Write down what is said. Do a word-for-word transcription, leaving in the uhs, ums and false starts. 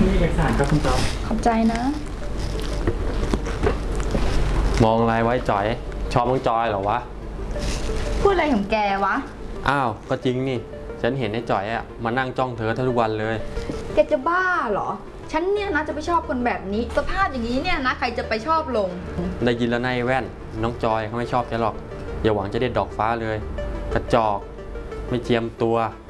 นี่เอกสารครับคุณจอยขอบใจนะมองอะไรไว้จอยชอบน้องจอยเหรอวะพูดอะไรของแกวะอ้าวก็จริงนี่ฉันเห็นไอ้จอยอะมานั่งจ้องเธอทุกวันเลยแกจะบ้าเหรอฉันเนี่ยนะจะไปชอบคนแบบนี้สภาพอย่างนี้เนี่ยนะใครจะไปชอบลงได้ยินแล้วนายแว่นน้องจอยเขาไม่ชอบแกหรอกอย่าหวังจะได้ดอกฟ้าเลยกระจอกไม่เจียมตัว